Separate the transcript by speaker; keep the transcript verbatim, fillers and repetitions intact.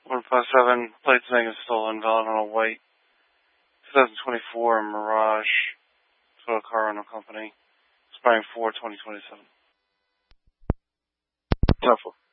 Speaker 1: one five seven, plates Megan stolen, valid on a white twenty twenty-four Mirage Toyota car rental company, expiring four twenty twenty-seven.
Speaker 2: Tough one.